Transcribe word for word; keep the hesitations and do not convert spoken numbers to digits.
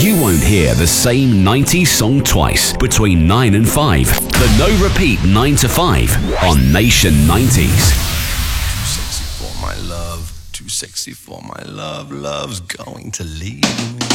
you won't hear the same nineties song twice between nine and five. The No Repeat nine to five on Nation nineties. Too sexy for my love, too sexy for my love, love's going to leave me.